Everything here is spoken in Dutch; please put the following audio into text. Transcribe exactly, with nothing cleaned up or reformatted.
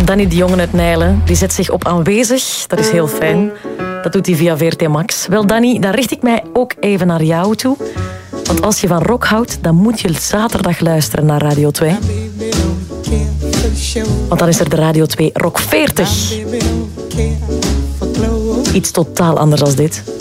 Danny de Jonge uit Nijlen, die zet zich op aanwezig. Dat is heel fijn. Dat doet hij via V R T Max. Wel, Danny, dan richt ik mij ook even naar jou toe. Want als je van rock houdt, dan moet je zaterdag luisteren naar Radio twee. Want dan is er de Radio twee Rock veertig. Iets totaal anders dan dit.